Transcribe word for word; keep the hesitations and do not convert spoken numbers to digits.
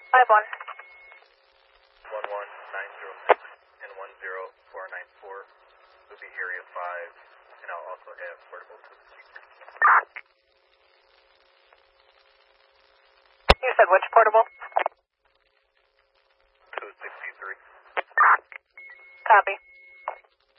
five one. one one nine zero six and one zero four nine four will be area five, and I'll also have portable to the speaker. You said which portable? two sixty-three. Copy.